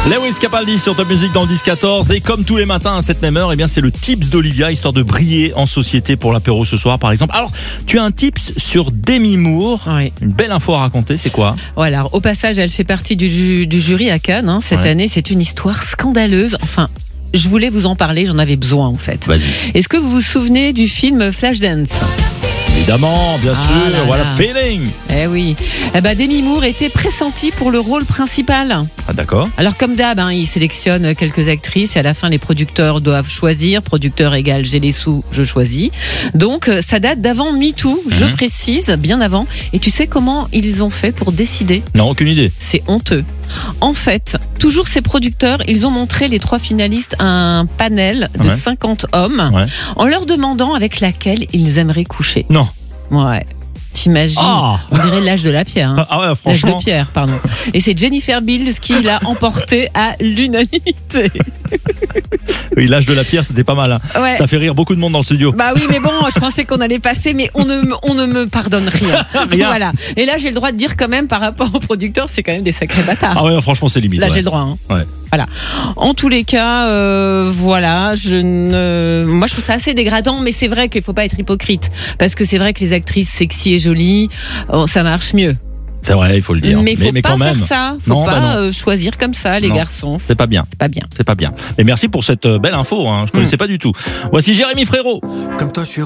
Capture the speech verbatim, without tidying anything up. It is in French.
Lewis Capaldi sur Top Music dans le dix quatorze. Et comme tous les matins à cette même heure, eh bien c'est le tips d'Olivia, histoire de briller en société pour l'apéro ce soir par exemple. Alors, tu as un tips sur Demi Moore. Oui. Une belle info à raconter, c'est quoi? Voilà, au passage, elle fait partie du, ju- du jury à Cannes hein, cette Ouais. année. C'est une histoire scandaleuse. Enfin, je voulais vous en parler, j'en avais besoin en fait. Vas-y. Est-ce que vous vous souvenez du film Flashdance ? Évidemment, bien Ah sûr, là voilà, là. feeling. Eh oui. Eh ben, Demi Moore était pressentie pour le rôle principal. Ah d'accord. Alors comme d'hab, hein, il sélectionne quelques actrices et à la fin les producteurs doivent choisir. Producteur égale j'ai les sous, je choisis. Donc euh, ça date d'avant MeToo, je Mhm. précise, bien avant. Et tu sais comment ils ont fait pour décider ? Non, aucune idée. C'est honteux. En fait, toujours ces producteurs, ils ont montré les trois finalistes à un panel de Ouais. cinquante hommes Ouais. en leur demandant avec laquelle ils aimeraient coucher. Non. Ouais. T'imagines ? Ah. On dirait l'âge de la pierre. Hein. Ah ouais, L'âge franchement. de pierre, pardon. Et c'est Jennifer Beals qui l'a emporté à l'unanimité. Oui, l'âge de la pierre, c'était pas mal. Hein. Ouais. Ça fait rire beaucoup de monde dans le studio. Bah oui, mais bon, je pensais qu'on allait passer, mais on ne, me- on ne me pardonne rien. Rien. Voilà. Et là, j'ai le droit de dire quand même, par rapport aux producteurs, c'est quand même des sacrés bâtards. Ah ouais, franchement, c'est limite. Là, ouais. j'ai le droit. Hein. Ouais. Voilà. En tous les cas, euh, voilà, je ne, moi je trouve ça assez dégradant, mais c'est vrai qu'il faut pas être hypocrite, parce que c'est vrai que les actrices sexy et jolies, oh, ça marche mieux. C'est vrai, il faut le dire. Mais faut pas quand même. faire ça, faut Non, pas bah non. euh, choisir comme ça les Non. garçons. C'est C'est pas bien. pas bien. C'est pas bien. Mais merci pour cette euh, belle info. Hein. Je connaissais pas du tout. Voici Jérémy Frérot. Comme toi, je suis